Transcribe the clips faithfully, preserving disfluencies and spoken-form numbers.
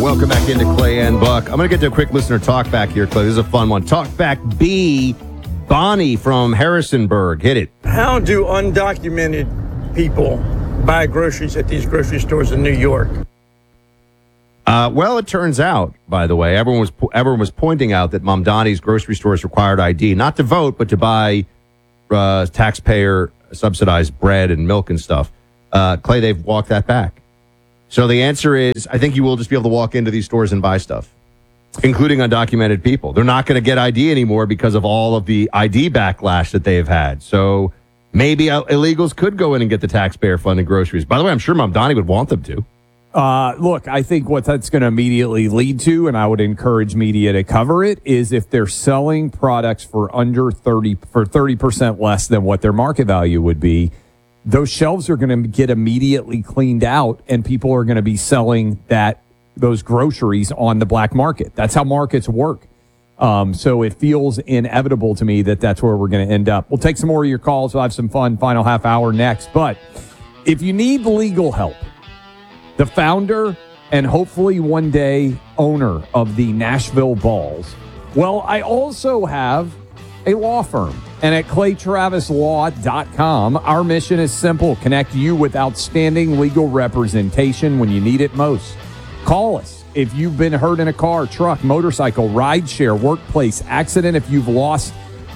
Welcome back into Clay and Buck. I'm going to get to a quick listener talk back here, Clay. This is a fun one. Talk back B. Bonnie from Harrisonburg. Hit it. How do undocumented people buy groceries at these grocery stores in New York? Uh, well, it turns out, by the way, everyone was everyone was pointing out that Mamdani's grocery stores required I D, not to vote, but to buy uh, taxpayer-subsidized bread and milk and stuff. Uh, Clay, they've walked that back. So the answer is, I think you will just be able to walk into these stores and buy stuff, including undocumented people. They're not going to get I D anymore because of all of the I D backlash that they've had. So maybe illegals could go in and get the taxpayer-funded groceries. By the way, I'm sure Mamdani would want them to. Uh, look, I think what that's going to immediately lead to, and I would encourage media to cover it, is if they're selling products for under thirty for thirty percent less than what their market value would be, those shelves are going to get immediately cleaned out, and people are going to be selling that those groceries on the black market. That's how markets work. Um, so it feels inevitable to me that that's where we're going to end up. We'll take some more of your calls. We'll have some fun final half hour next. But if you need legal help, the founder and hopefully one day owner of the Nashville Balls, well, I also have a law firm. And at clay travis law dot com, our mission is simple: connect you with outstanding legal representation when you need it most. Call us if you've been hurt in a car, truck, motorcycle, rideshare, workplace, accident, if you've lost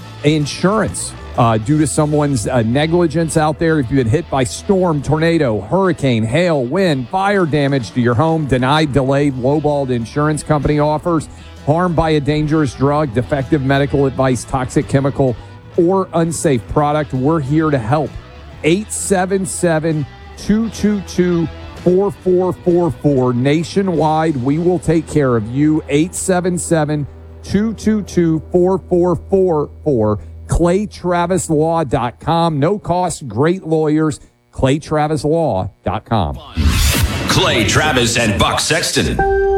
insurance uh, due to someone's uh, negligence out there, if you've been hit by storm, tornado, hurricane, hail, wind, fire damage to your home, denied, delayed, lowballed insurance company offers, harmed by a dangerous drug, defective medical advice, toxic chemical, or unsafe product, we're here to help. eight seven seven, two two two, four four four four. Nationwide, we will take care of you. eight seven seven, two two two, four four four four. clay travis law dot com. No cost, great lawyers. clay travis law dot com. Clay Travis and Buck Sexton.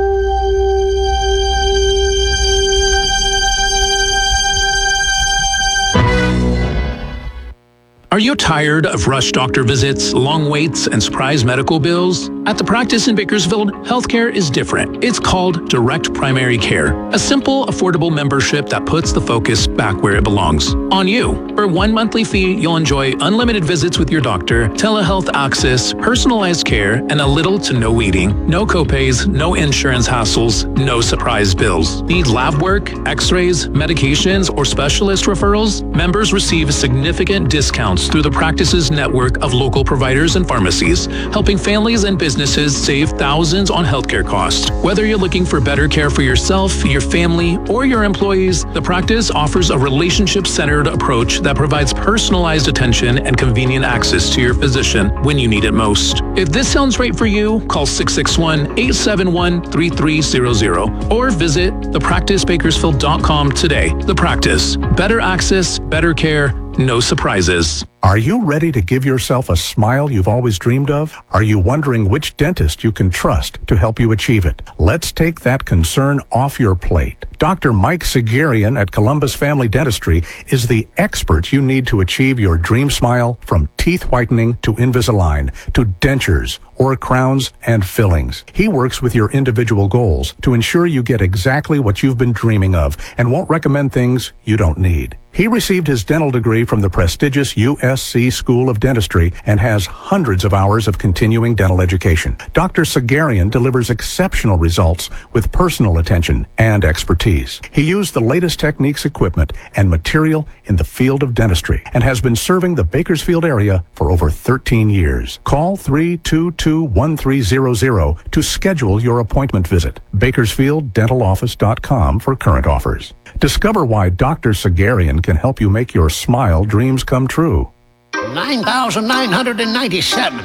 Are you tired of rush doctor visits, long waits, and surprise medical bills? At the practice in Bakersfield, healthcare is different. It's called Direct Primary Care, a simple, affordable membership that puts the focus back where it belongs, on you. For one monthly fee, you'll enjoy unlimited visits with your doctor, telehealth access, personalized care, and a little to no waiting. No copays, no insurance hassles, no surprise bills. Need lab work, x-rays, medications, or specialist referrals? Members receive significant discounts through the practice's network of local providers and pharmacies, helping families and businesses save thousands on healthcare costs. Whether you're looking for better care for yourself, your family, or your employees, the practice offers a relationship-centered approach that provides personalized attention and convenient access to your physician when you need it most. If this sounds right for you, call six six one, eight seven one, three three zero zero or visit the practice bakersfield dot com today. The Practice. Better access, better care, no surprises. Are you ready to give yourself a smile you've always dreamed of? Are you wondering which dentist you can trust to help you achieve it? Let's take that concern off your plate. Doctor Mike Sigarian at Columbus Family Dentistry is the expert you need to achieve your dream smile, from teeth whitening to Invisalign to dentures or crowns and fillings. He works with your individual goals to ensure you get exactly what you've been dreaming of and won't recommend things you don't need. He received his dental degree from the prestigious U S C School of Dentistry and has hundreds of hours of continuing dental education. Doctor Sigarian delivers exceptional results with personal attention and expertise. He used the latest techniques, equipment, and material in the field of dentistry and has been serving the Bakersfield area for over thirteen years. Call three two two, one three zero zero to schedule your appointment visit. bakersfield dental office dot com for current offers. Discover why Doctor Sigarian can help you make your smile dreams come true. nine thousand nine hundred ninety-seven.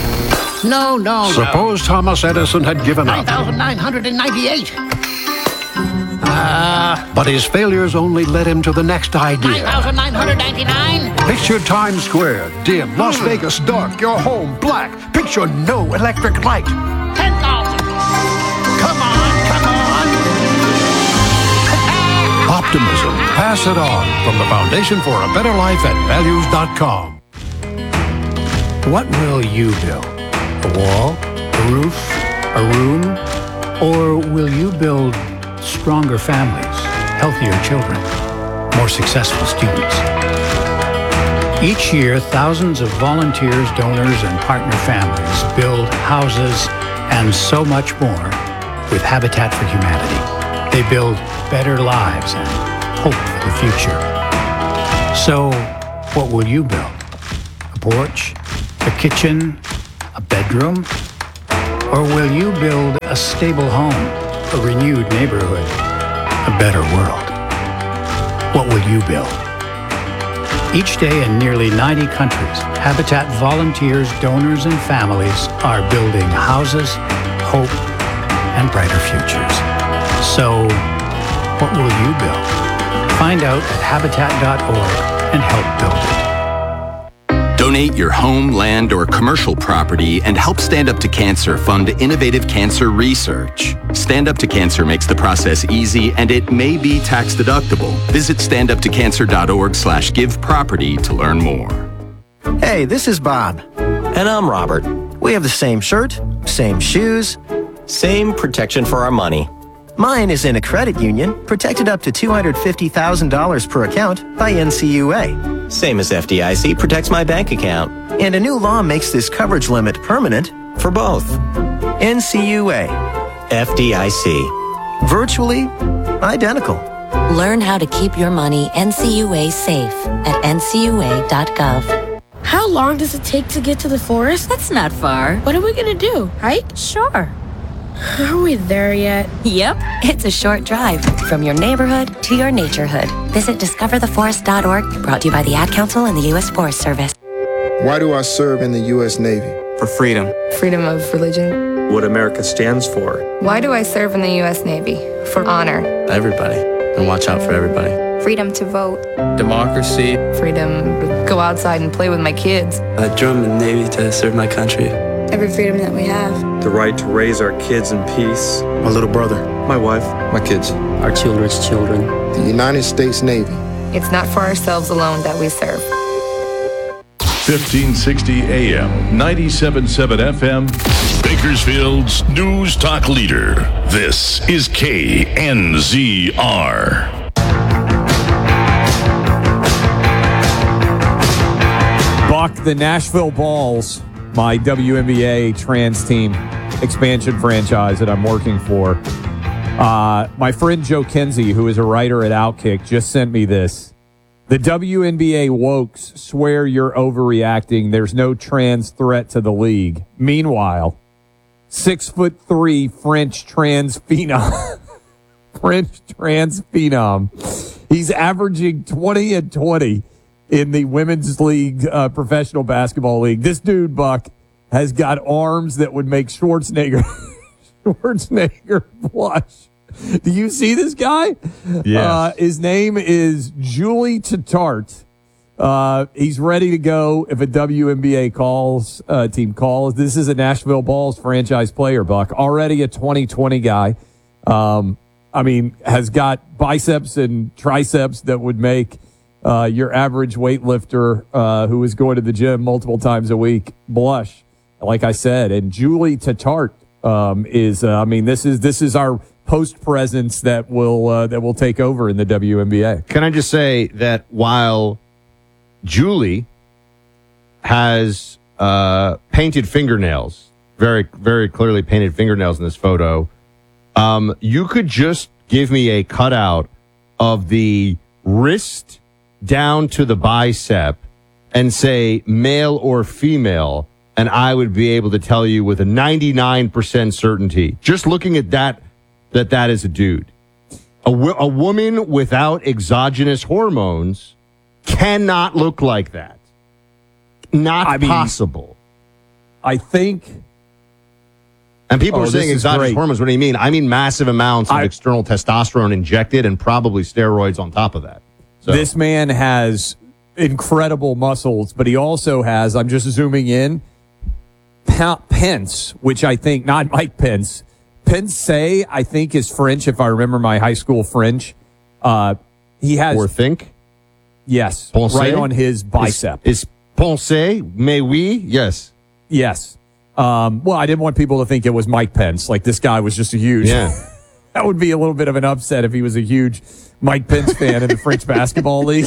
No, no, Suppose no. Thomas Edison had given up. nine thousand nine hundred ninety-eight. Uh, but his failures only led him to the next idea. nine thousand nine hundred ninety-nine. Picture Times Square, dim, Las Vegas dark, your home black. Picture no electric light. ten thousand. Come on, come on. Optimism. Pass it on from the Foundation for a Better Life at values dot com. What will you build? A wall? A roof? A room? Or will you build stronger families, healthier children, more successful students? Each year, thousands of volunteers, donors, and partner families build houses and so much more with Habitat for Humanity. They build better lives and hope for the future. So, what will you build? A porch? A kitchen? A bedroom? Or will you build a stable home, a renewed neighborhood, a better world? What will you build? Each day in nearly ninety countries, Habitat volunteers, donors, and families are building houses, hope, and brighter futures. So, what will you build? Find out at habitat dot org and help build it. Donate your home, land, or commercial property and help Stand Up to Cancer fund innovative cancer research. Stand Up to Cancer makes the process easy and it may be tax deductible. Visit stand up to cancer dot org slash give property to learn more. Hey, this is Bob. And I'm Robert. We have the same shirt, same shoes, same protection for our money. Mine is in a credit union, protected up to two hundred fifty thousand dollars per account by N C U A. Same as F D I C protects my bank account. And a new law makes this coverage limit permanent for both. N C U A. F D I C. Virtually identical. Learn how to keep your money N C U A safe at N C U A dot gov. How long does it take to get to the forest? That's not far. What are we gonna do? Hike? Sure. Are we there yet? Yep. It's a short drive from your neighborhood to your naturehood. Visit discover the forest dot org, brought to you by the Ad Council and the U S Forest Service. Why do I serve in the U S Navy? For freedom. Freedom of religion. What America stands for. Why do I serve in the U S Navy? For honor. Everybody. And watch out for everybody. Freedom to vote. Democracy. Freedom to go outside and play with my kids. I joined the Navy to serve my country. Every freedom that we have. The right to raise our kids in peace. My little brother. My wife. My kids. Our children's children. The United States Navy. It's not for ourselves alone that we serve. fifteen sixty A M, ninety-seven point seven F M, Bakersfield's News Talk Leader. This is K N Z R. Buck, the Nashville Balls, my W N B A trans team expansion franchise that I'm working for. Uh, my friend Joe Kinsey, who is a writer at Outkick, just sent me this. The W N B A wokes swear you're overreacting. There's no trans threat to the league. Meanwhile, six foot three French trans phenom, French trans phenom, he's averaging twenty and twenty in the women's league, uh, professional basketball league. This dude, Buck, has got arms that would make Schwarzenegger Schwarzenegger blush. Do you see this guy? Yes. Uh, his name is Julie Tatart. Uh, he's ready to go if a W N B A calls, uh, team calls. This is a Nashville Balls franchise player, Buck. Already a twenty twenty guy. Um, I mean, has got biceps and triceps that would make uh, your average weightlifter uh, who is going to the gym multiple times a week blush, like I said. And Julie Tatart um, is, uh, I mean, this is this is our post presence that will uh, that will take over in the W N B A. Can I just say that while Julie has uh, painted fingernails, very very clearly painted fingernails in this photo, um, you could just give me a cutout of the wrist down to the bicep and say male or female, and I would be able to tell you with a ninety-nine percent certainty, just looking at that, that that is a dude. A, w- a woman without exogenous hormones cannot look like that. Not I mean, possible. I think... And people oh, are saying exogenous great. hormones. What do you mean? I mean massive amounts of I, external testosterone injected and probably steroids on top of that. So. This man has incredible muscles, but he also has, I'm just zooming in, Pence, which I think, not Mike Pence, Pence, I think is French, if I remember my high school French. Uh, he has... Or think? Yes. Pensée? Right on his bicep. Is, is pensée, mais oui? Yes. Yes. Um, well, I didn't want people to think it was Mike Pence. Like this guy was just a huge. Yeah. That would be a little bit of an upset if he was a huge Mike Pence fan in the French Basketball League.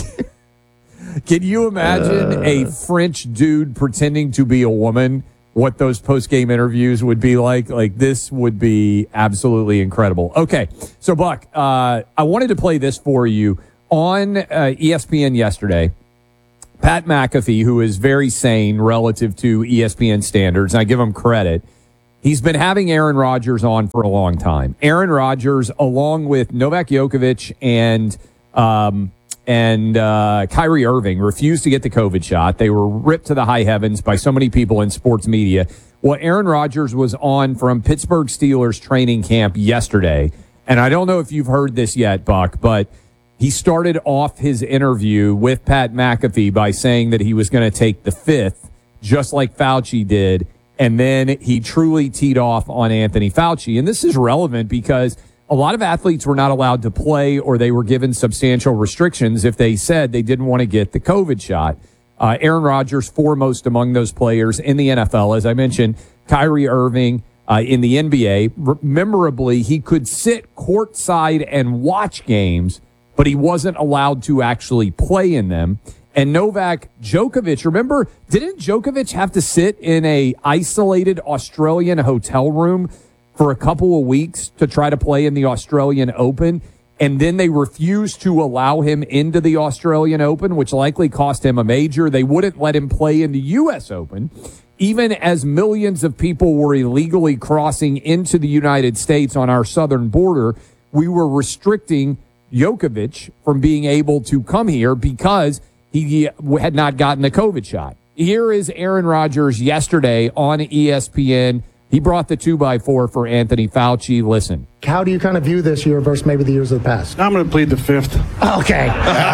Can you imagine uh, a French dude pretending to be a woman? What those post-game interviews would be like? Like this would be absolutely incredible. Okay, so Buck, uh, I wanted to play this for you on uh, E S P N yesterday. Pat McAfee, who is very sane relative to E S P N standards, and I give him credit. He's been having Aaron Rodgers on for a long time. Aaron Rodgers, along with Novak Djokovic and um, and uh, Kyrie Irving, refused to get the COVID shot. They were ripped to the high heavens by so many people in sports media. Well, Aaron Rodgers was on from Pittsburgh Steelers training camp yesterday, and I don't know if you've heard this yet, Buck, but he started off his interview with Pat McAfee by saying that he was going to take the fifth, just like Fauci did, and then he truly teed off on Anthony Fauci. And this is relevant because a lot of athletes were not allowed to play or they were given substantial restrictions if they said they didn't want to get the COVID shot. Uh, Aaron Rodgers, foremost among those players in the N F L, as I mentioned, Kyrie Irving uh, in the N B A. R- memorably, he could sit courtside and watch games, but he wasn't allowed to actually play in them. And Novak Djokovic, remember, didn't Djokovic have to sit in a isolated Australian hotel room for a couple of weeks to try to play in the Australian Open? And then they refused to allow him into the Australian Open, which likely cost him a major. They wouldn't let him play in the U S Open, even as millions of people were illegally crossing into the United States on our southern border. We were restricting Djokovic from being able to come here because he had not gotten the COVID shot. Here is Aaron Rodgers yesterday on E S P N. He brought the two by four for Anthony Fauci. Listen. How do you kind of view this year versus maybe the years of the past? I'm going to plead the fifth. Okay.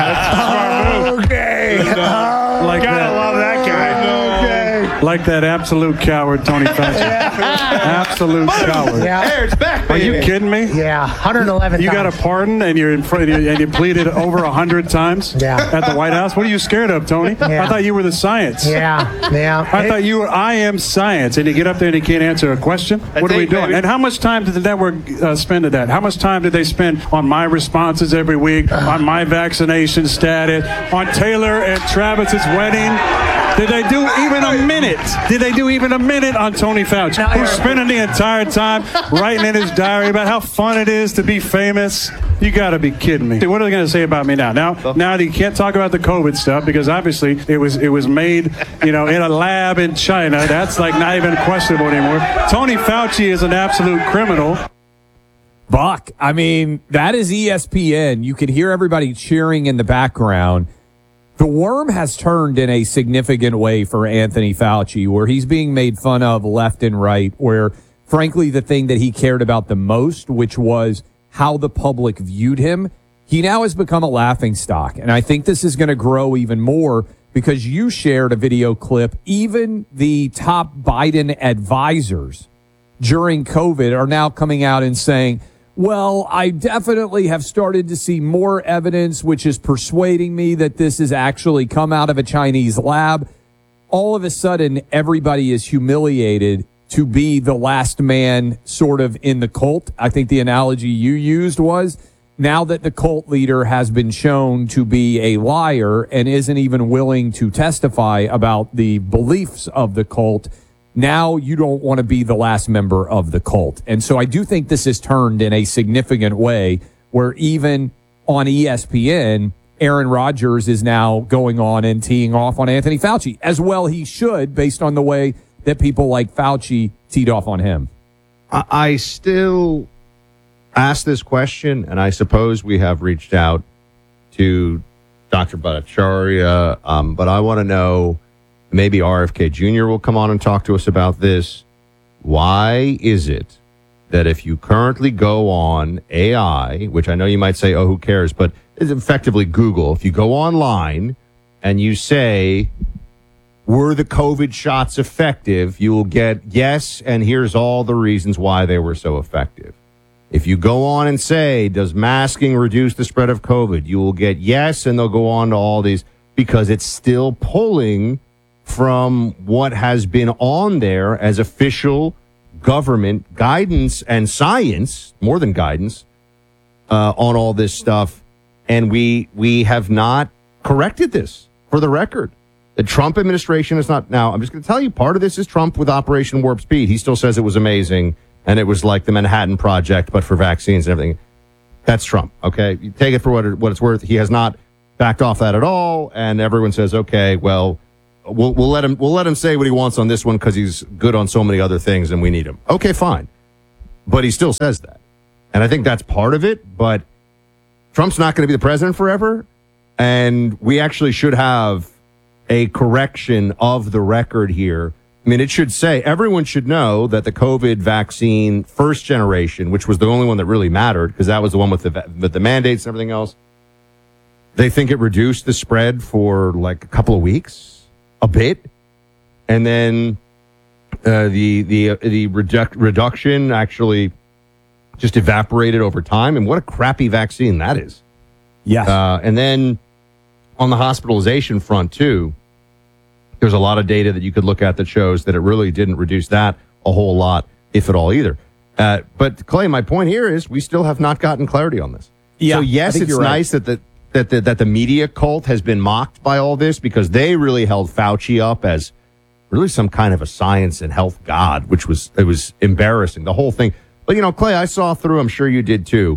okay. Oh, like gotta that. love that guy. Okay. Like that absolute coward, Tony Fauci. Absolute coward. Yeah. Hey, it's back, Are you kidding me? Yeah, one hundred eleven You times. got a pardon and you're in front and you pleaded over one hundred times yeah. at the White House? What are you scared of, Tony? Yeah. I thought you were the science. Yeah, yeah. I thought you were, I am science, and you get up there and you can't answer a question? What are we doing? Baby. And how much time did the network uh, spend at that? How much time did they spend on my responses every week, on my vaccination status, on Taylor and Travis's wedding? Did they do even a minute? Did they do even a minute on Tony Fauci? No, Who's spending the entire time writing in his diary about how fun it is to be famous? You got to be kidding me. What are they going to say about me now? Now, now you can't talk about the COVID stuff because obviously it was it was made, you know, in a lab in China. That's like not even questionable anymore. Tony Fauci is an absolute criminal. Buck, I mean, that is E S P N. You can hear everybody cheering in the background. The worm has turned in a significant way for Anthony Fauci, where he's being made fun of left and right, where, frankly, the thing that he cared about the most, which was how the public viewed him, he now has become a laughingstock. And I think this is going to grow even more because you shared a video clip. Even the top Biden advisors during COVID are now coming out and saying, well, I definitely have started to see more evidence, which is persuading me that this has actually come out of a Chinese lab. All of a sudden, everybody is humiliated to be the last man sort of in the cult. I think the analogy you used was now that the cult leader has been shown to be a liar and isn't even willing to testify about the beliefs of the cult, now you don't want to be the last member of the cult. And so I do think this has turned in a significant way where even on E S P N, Aaron Rodgers is now going on and teeing off on Anthony Fauci. As well he should, based on the way that people like Fauci teed off on him. I, I still ask this question, and I suppose we have reached out to Doctor Bhattacharya, um, but I want to know, maybe R F K Junior will come on and talk to us about this. Why is it that if you currently go on A I, which I know you might say, oh, who cares, but it's effectively Google. If you go online and you say, were the COVID shots effective, you will get yes, and here's all the reasons why they were so effective. If you go on and say, does masking reduce the spread of COVID, you will get yes, and they'll go on to all these because it's still pulling from what has been on there as official government guidance and science, more than guidance, uh, on all this stuff. And we we have not corrected this, for the record. The Trump administration is not. Now, I'm just going to tell you, part of this is Trump with Operation Warp Speed. He still says it was amazing, and it was like the Manhattan Project, but for vaccines and everything. That's Trump, okay? You take it for what, it, what it's worth. He has not backed off that at all, and everyone says, okay, well, we'll, we'll let him we'll let him say what he wants on this one because he's good on so many other things, and we need him. Okay, fine. But he still says that. And I think that's part of it, but Trump's not going to be the president forever, and we actually should have a correction of the record here. I mean, it should say, everyone should know that the COVID vaccine first generation, which was the only one that really mattered, because that was the one with the with the mandates and everything else, they think it reduced the spread for like a couple of weeks, a bit, and then uh, the the the reduc- reduction actually just evaporated over time. And what a crappy vaccine that is. Yes. Uh, and then on the hospitalization front, too, there's a lot of data that you could look at that shows that it really didn't reduce that a whole lot, if at all, either. Uh, but, Clay, my point here is we still have not gotten clarity on this. Yeah, so, yes, it's nice right. that, the, that, the, that the media cult has been mocked by all this because they really held Fauci up as really some kind of a science and health god, which was it was embarrassing, the whole thing. But, you know, Clay, I saw through, I'm sure you did, too.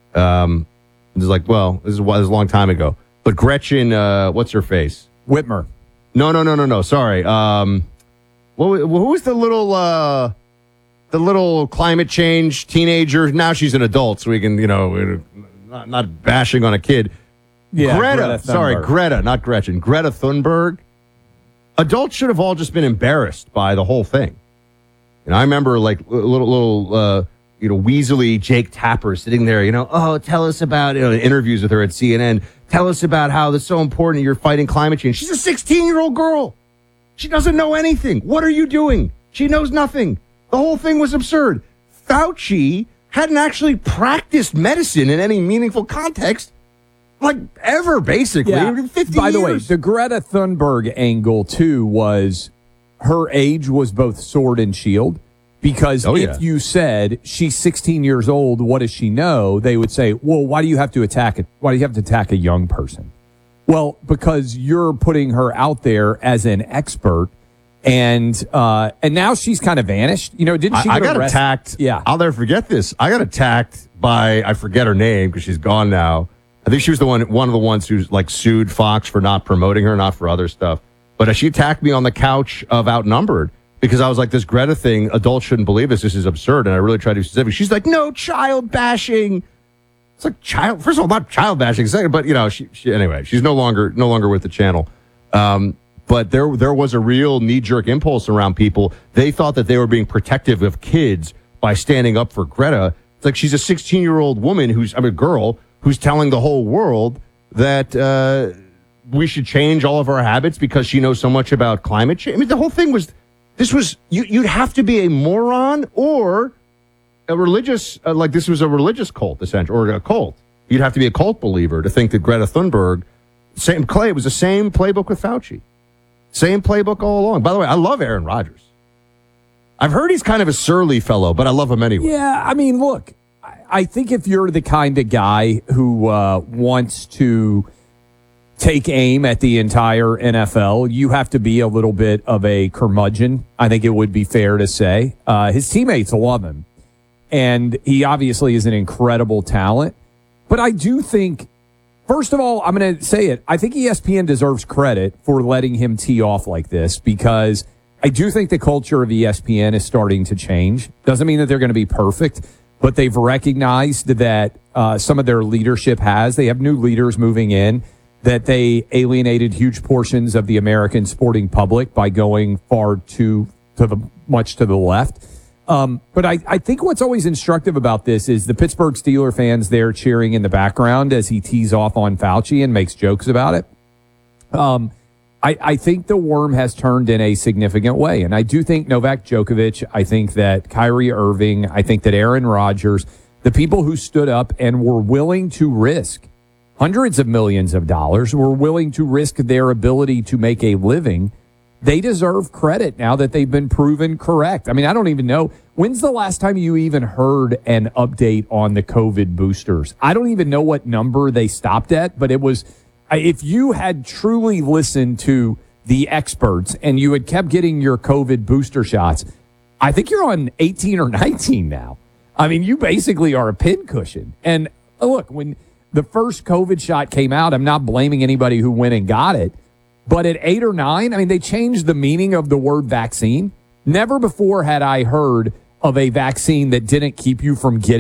Um, it was like, well, this is, this is a long time ago. But Gretchen, uh, what's her face? Whitmer. No, no, no, no, no. Sorry. Um, what, who was the little, uh, the little climate change teenager? Now she's an adult, so we can, you know, not, not bashing on a kid. Yeah, Greta. Greta sorry, Greta, not Gretchen. Greta Thunberg. Adults should have all just been embarrassed by the whole thing. And I remember, like, little, little, uh, you know, weaselly Jake Tapper sitting there, you know, oh, tell us about, you know, interviews with her at C N N. Tell us about how that's so important you're fighting climate change. She's a sixteen-year-old girl. She doesn't know anything. What are you doing? She knows nothing. The whole thing was absurd. Fauci hadn't actually practiced medicine in any meaningful context, like ever, basically. Yeah. fifty By the way, years. the Greta Thunberg angle, too, was her age was both sword and shield. Because oh, if yeah. you said she's sixteen years old, what does she know? They would say, well, why do you have to attack it? Why do you have to attack a young person? Well, because you're putting her out there as an expert, and uh, and now she's kind of vanished. You know, didn't she? I, I get got arrested? attacked. Yeah, I'll never forget this. I got attacked by I forget her name because she's gone now. I think she was the one one of the ones who's like sued Fox for not promoting her, not for other stuff. But uh, she attacked me on the couch of Outnumbered. Because I was like, this Greta thing, adults shouldn't believe this. This is absurd. And I really tried to be specific. She's like, no, child bashing. It's like child. First of all, not child bashing. Second, but you know, she, she anyway, she's no longer no longer with the channel. Um, but there there was a real knee jerk impulse around people. They thought that they were being protective of kids by standing up for Greta. It's like she's a sixteen year old woman who's I mean, a girl who's telling the whole world that uh, we should change all of our habits because she knows so much about climate change. I mean, the whole thing was. This was, you, you'd have to be a moron or a religious, uh, like this was a religious cult, essentially, or a cult. You'd have to be a cult believer to think that Greta Thunberg, same Clay, it was the same playbook with Fauci. Same playbook all along. By the way, I love Aaron Rodgers. I've heard he's kind of a surly fellow, but I love him anyway. Yeah, I mean, look, I, I think if you're the kind of guy who uh, wants to take aim at the entire N F L, you have to be a little bit of a curmudgeon. I think it would be fair to say. Uh, his teammates love him, and he obviously is an incredible talent. But I do think, first of all, I'm going to say it, I think E S P N deserves credit for letting him tee off like this, because I do think the culture of E S P N is starting to change. Doesn't mean that they're going to be perfect, but they've recognized that uh, some of their leadership has. They have new leaders moving in, that they alienated huge portions of the American sporting public by going far too to the much to the left. Um, but I, I think what's always instructive about this is the Pittsburgh Steelers fans there cheering in the background as he tees off on Fauci and makes jokes about it. Um, I, I think the worm has turned in a significant way. And I do think Novak Djokovic, I think that Kyrie Irving, I think that Aaron Rodgers, the people who stood up and were willing to risk hundreds of millions of dollars, were willing to risk their ability to make a living they deserve credit now that they've been proven correct. I mean, I don't even know. When's the last time you even heard an update on the COVID boosters? I don't even know what number they stopped at, but it was, if you had truly listened to the experts and you had kept getting your COVID booster shots, I think you're on eighteen or nineteen now. I mean, you basically are a pincushion. And look, when the first COVID shot came out, I'm not blaming anybody who went and got it. But at eight or nine, I mean, they changed the meaning of the word vaccine. Never before had I heard of a vaccine that didn't keep you from getting